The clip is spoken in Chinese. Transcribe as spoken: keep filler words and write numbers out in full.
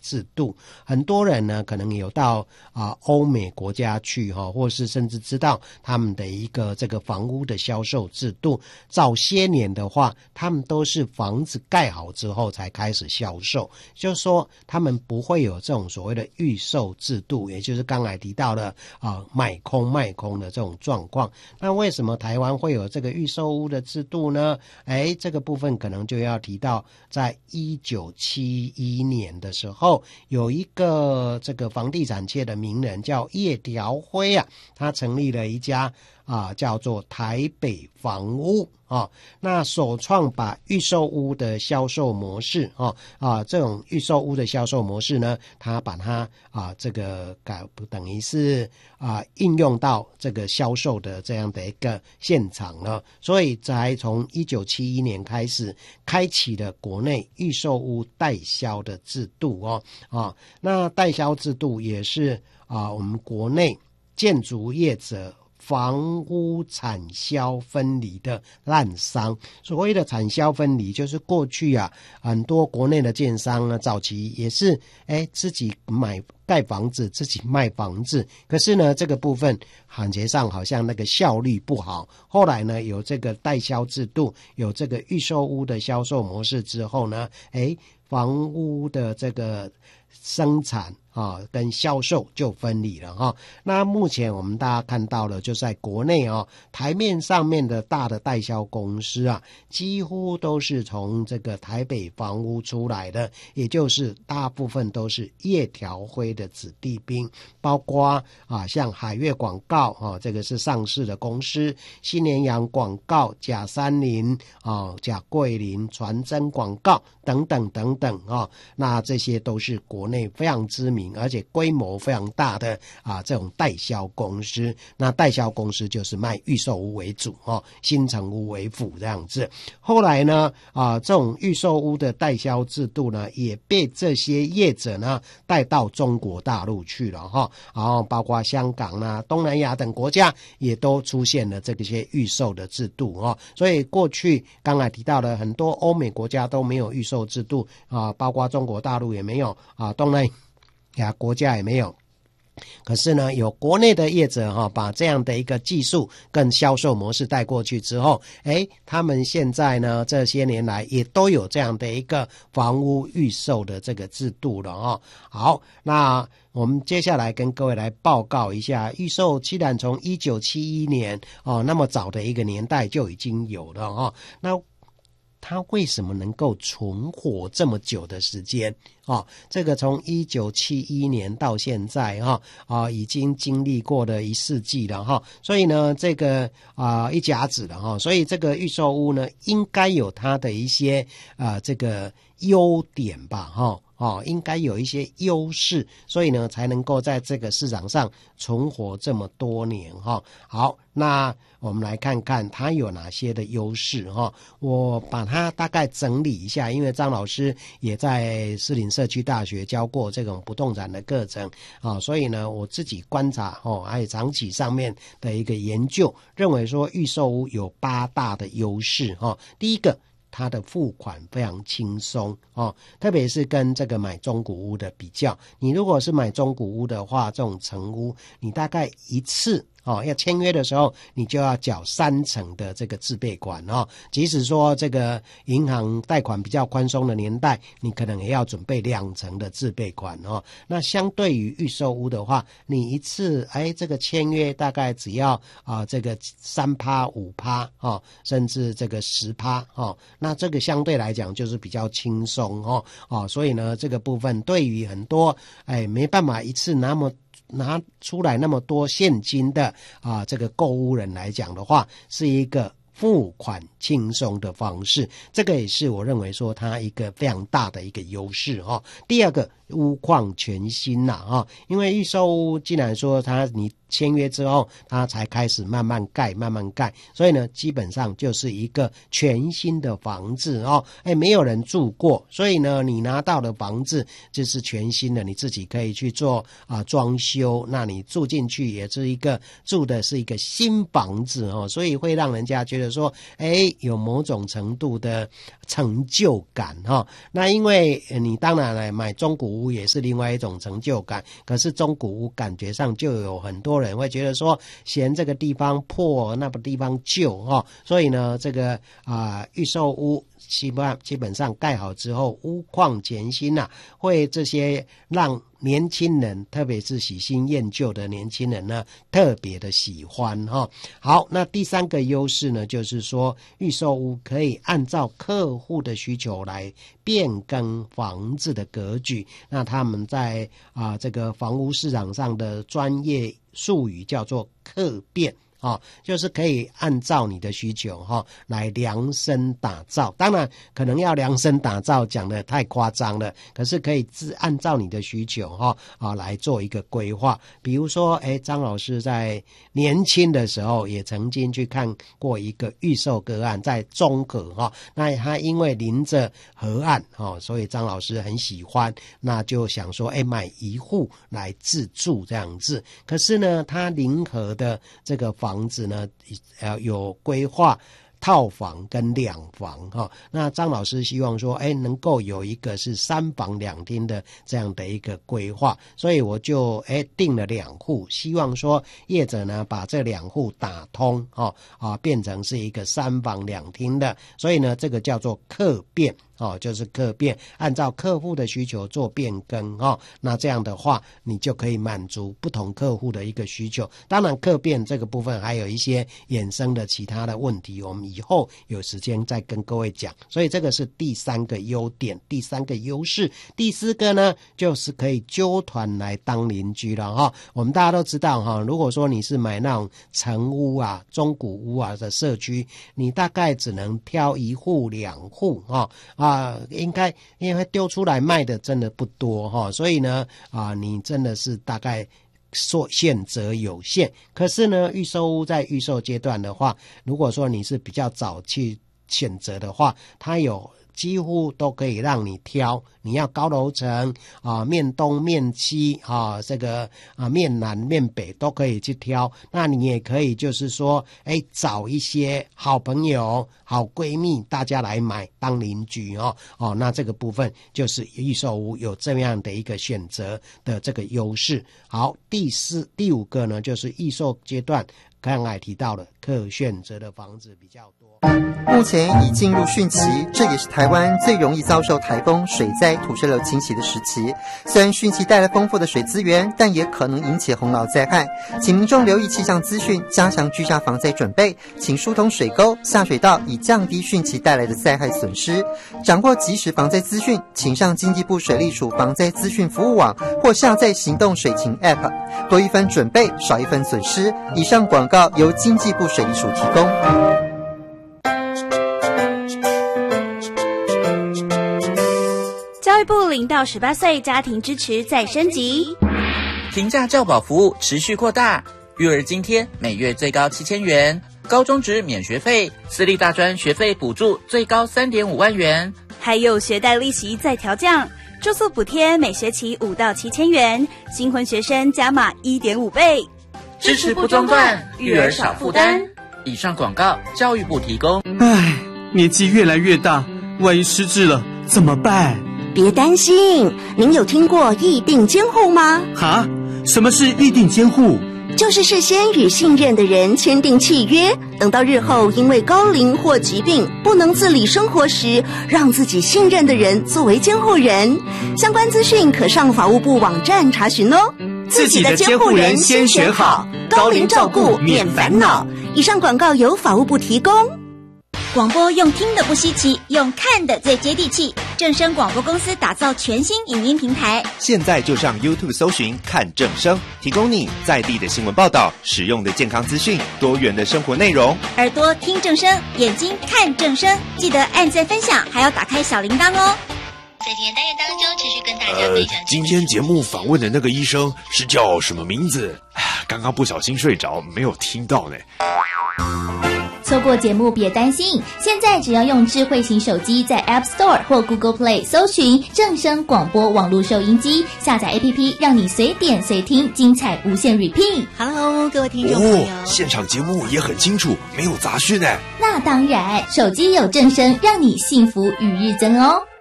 制度。很多人呢可能有到啊欧美国家去哈，或是甚至知道他们的一个这个房屋的销售制度。早些年的话，他们都是房子盖好之后才开始销售，就是说他们不会有这种所谓的预售制度，也就是刚才提到的啊买空卖空的这种状况。那为什么台湾会有这个预售屋的制度呢？哎，这个部分可能就要提到在一九七一年的时候，有一个这个房地产界的名人叫叶条辉啊，他成立了一家啊叫做台北房屋啊，那首创把预售屋的销售模式啊啊这种预售屋的销售模式呢，他把它啊这个改等于是啊应用到这个销售的这样的一个现场了，所以才从一九七一年开始开启了国内预售屋代销的制度哦啊，那代销制度也是啊我们国内建筑业者房屋产销分离的烂商。所谓的产销分离，就是过去啊很多国内的建商呢，早期也是哎自己买盖房子自己卖房子，可是呢这个部分感觉上好像那个效率不好，后来呢有这个代销制度，有这个预售屋的销售模式之后呢，哎房屋的这个生产啊跟销售就分离了哈。那目前我们大家看到了，就在国内啊台面上面的大的代销公司啊，几乎都是从这个台北房屋出来的，也就是大部分都是叶条辉的子弟兵，包括啊像海悦广告啊，这个是上市的公司，新联阳广告、甲三林啊、甲桂林、传真广告等等等等啊，那这些都是国内非常知名而且规模非常大的啊这种代销公司。那代销公司就是卖预售屋为主哦，新成屋为辅这样子。后来呢啊这种预售屋的代销制度呢，也被这些业者呢带到中国大陆去了哈，然后包括香港啊、东南亚等国家也都出现了这些预售的制度哦。所以过去刚才提到的很多欧美国家都没有预售制度啊，包括中国大陆也没有啊，东南亚国家也没有。可是呢有国内的业者哈，把这样的一个技术跟销售模式带过去之后，诶他们现在呢这些年来也都有这样的一个房屋预售的这个制度了哈。好，那我们接下来跟各位来报告一下，预售既然从一九七一年哦那么早的一个年代就已经有了哈，那它为什么能够存活这么久的时间啊？这个从一九七一年到现在哈啊，已经经历过了一世纪了哈。所以呢，这个啊一甲子了哈，所以这个预售屋呢，应该有它的一些啊这个优点吧哈。哦，应该有一些优势，所以呢才能够在这个市场上存活这么多年哈。好，那我们来看看它有哪些的优势哈。我把它大概整理一下，因为张老师也在士林社区大学教过这种不动产的课程啊，所以呢我自己观察哦，还有长期上面的一个研究，认为说预售屋有八大的优势哈。第一个，它的付款非常轻松哦，特别是跟这个买中古屋的比较，你如果是买中古屋的话，这种成屋你大概一次哦，要签约的时候你就要缴三成的这个自备款哦，即使说这个银行贷款比较宽松的年代，你可能也要准备两成的自备款哦。那相对于预售屋的话，你一次哎这个签约大概只要啊、呃、这个三趴五趴哦，甚至这个十趴哦，那这个相对来讲就是比较轻松哦哦，所以呢这个部分对于很多哎没办法一次那么拿出来那么多现金的啊，这个购屋人来讲的话，是一个付款轻松的方式，这个也是我认为说它一个非常大的一个优势哈。第二个，屋况全新啦哈，因为预售屋既然说它你签约之后，他才开始慢慢盖，慢慢盖。所以呢，基本上就是一个全新的房子哦，哎，没有人住过，所以呢，你拿到的房子就是全新的，你自己可以去做啊装修，那你住进去也是一个住的是一个新房子哦，所以会让人家觉得说，哎，有某种程度的成就感哈、哦。那因为你当然来买中古屋也是另外一种成就感，可是中古屋感觉上就有很多人会觉得说，嫌这个地方破，那个地方旧哦，所以呢，这个啊、呃、预售屋基本基本上盖好之后，屋况全新啊，会这些让年轻人，特别是喜新厌旧的年轻人呢，特别的喜欢哈、哦。好，那第三个优势呢，就是说预售屋可以按照客户的需求来变更房子的格局。那他们在啊、呃、这个房屋市场上的专业术语叫做客变。哦，就是可以按照你的需求哈、哦、来量身打造，当然可能要量身打造讲得太夸张了，可是可以自按照你的需求哈啊、哦、来做一个规划。比如说，哎，张老师在年轻的时候也曾经去看过一个预售个案，在中和哈、哦，那他因为临着河岸哦，所以张老师很喜欢，那就想说，哎，买一户来自住这样子。可是呢，他临河的这个房房子呢，呃，有规划套房跟两房哈、哦，那张老师希望说，哎，能够有一个是三房两厅的这样的一个规划，所以我就哎定了两户，希望说业者呢把这两户打通哦啊，变成是一个三房两厅的，所以呢，这个叫做客变。哦，就是客变，按照客户的需求做变更哦。那这样的话，你就可以满足不同客户的一个需求。当然，客变这个部分还有一些衍生的其他的问题，我们以后有时间再跟各位讲。所以这个是第三个优点，第三个优势。第四个呢，就是可以揪团来当邻居了哈、哦。我们大家都知道哈、哦，如果说你是买那种成屋啊、中古屋啊的社区，你大概只能挑一户两户哈。哦啊，应该因为丢出来卖的真的不多哈、哦，所以呢，啊，你真的是大概说选择有限。可是呢，预售屋在预售阶段的话，如果说你是比较早去选择的话，它有几乎都可以让你挑，你要高楼层啊，面东面西啊，这个啊面南面北都可以去挑。那你也可以就是说，哎，找一些好朋友、好闺蜜，大家来买当邻居哦哦。那这个部分就是预售屋有这样的一个选择的这个优势。好，第四、第五个呢，就是预售阶段。刚才提到了可选择的房子比较多， 目前已进入汛期，这也是台湾最容易遭受台风、水灾、土石流侵袭的时期。虽然汛期带来丰富的水资源，但也可能引起洪涝灾害，请民众留意气象资讯，加强居家防灾准备，请疏通水沟、下水道，以降低汛期带来的灾害损失。掌握即时防灾资讯，请上经济部水利署防灾资讯服务网或下载行动水情 App， 多一分准备，少一分损失。以上广告由经济部水利署提供。 教育部零到十八岁家庭支持再升级， 平价教保服务持续扩大，育儿津贴每月最高七千元，高中职免学费，私立大专学费补助最高三点五万元， 还有学贷利息再调降，住宿补贴每学期五到七千元，新婚学生加码一点五倍。 支持不中断，育儿少负担。以上广告，教育部提供。 唉，年纪越来越大，万一失智了怎么办？ 别担心，您有听过议定监护吗？ 哈？什么是议定监护？ 就是事先与信任的人签订契约，等到日后因为高龄或疾病不能自理生活时，让自己信任的人作为监护人。相关资讯可上法务部网站查询哦。 自己的监护人先选好，高龄照顾免烦恼。 以上广告由法务部提供。 广播用听的不稀奇，用看的最接地气。正声广播公司打造全新影音平台， 现在就上 YouTube 搜寻看正声，提供你在地的新闻报道、实用的健康资讯、多元的生活内容。 耳朵听正声，眼睛看正声，记得按赞分享，还要打开小铃铛哦。 在今天单元当中，持续跟大家分享、 呃。今天节目访问的那个医生是叫什么名字？ 刚刚不小心睡着，没有听到呢。 错过节目别担心，现在只要用智慧型手机在 App Store 或 Google Play 搜寻正声广播网络收音机，下载 A P P 让你随点随听，精彩无限 repeat。 Hello， 各位听众朋友， 哦，现场节目也很清楚，没有杂讯呢。 那当然，手机有正声，让你幸福与日增哦。